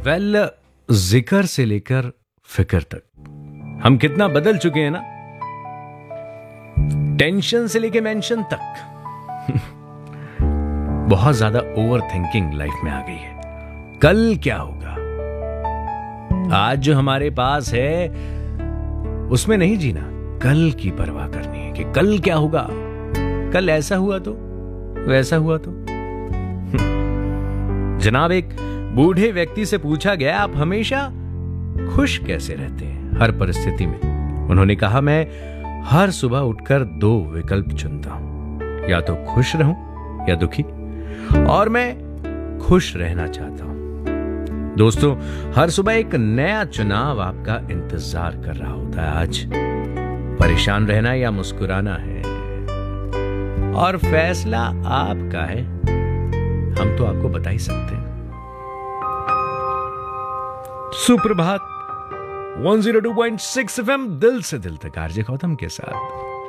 Well, जिक्र से लेकर फिक्र तक हम कितना बदल चुके हैं ना। टेंशन से लेकर मेंशन तक बहुत ज्यादा ओवर थिंकिंग लाइफ में आ गई है। कल क्या होगा, आज जो हमारे पास है उसमें नहीं जीना, कल की परवाह करनी है कि कल क्या होगा, कल ऐसा हुआ तो वैसा हुआ तो। जनाब, एक बूढ़े व्यक्ति से पूछा गया, आप हमेशा खुश कैसे रहते हैं हर परिस्थिति में? उन्होंने कहा, मैं हर सुबह उठकर 2 विकल्प चुनता हूं, या तो खुश रहूं या दुखी, और मैं खुश रहना चाहता हूं। दोस्तों, हर सुबह एक नया चुनाव आपका इंतजार कर रहा होता है। आज परेशान रहना या मुस्कुराना है, और फैसला आपका है। हम तो आपको बता ही सकते हैं। सुप्रभात 102.6 FM, दिल से दिल तक आरजे गौतम के साथ।